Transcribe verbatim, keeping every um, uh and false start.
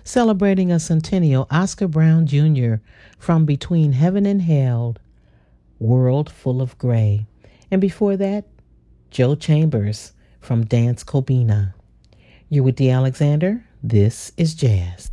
celebrating a centennial, Oscar Brown Junior from Between Heaven and Hell, World Full of Gray. And before that, Joe Chambers from Dance Kobina. You're with D. Alexander. This is Jazz.